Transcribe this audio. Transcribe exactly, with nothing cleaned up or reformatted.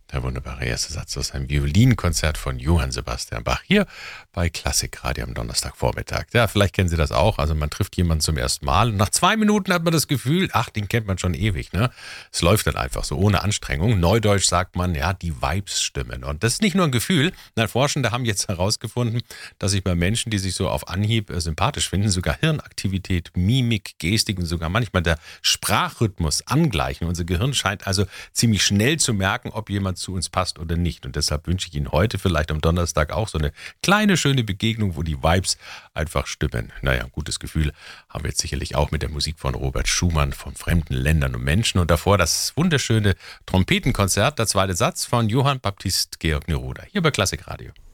Der wunderbare erste Satz aus einem Violinkonzert von Johann Sebastian Bach hier bei Klassikradio am Donnerstagvormittag. Ja, vielleicht kennen Sie das auch. Also man trifft jemanden zum ersten Mal und nach zwei Minuten hat man das Gefühl, ach, den kennt man schon ewig. Ne? Es läuft dann einfach so ohne Anstrengung. Neudeutsch sagt man, ja, die Vibes stimmen. Und das ist nicht nur ein Gefühl. Nein, Forschende haben jetzt herausgefunden, dass sich bei Menschen, die sich so auf Anhieb äh, sympathisch finden, sogar Hirnaktivität, Mimik, Gestik und sogar manchmal der Sprachrhythmus angleichen. Unser Gehirn scheint also ziemlich schnell zu merken, ob jemand zu uns passt oder nicht. Und deshalb wünsche ich Ihnen heute vielleicht am Donnerstag auch so eine kleine, schöne Begegnung, wo die Vibes einfach stimmen. Naja, ein gutes Gefühl haben wir jetzt sicherlich auch mit der Musik von Robert Schumann, von fremden Ländern und Menschen. Und davor das wunderschöne Trompetenkonzert, der zweite Satz von Johann Baptist Georg Neruda, hier bei Klassikradio.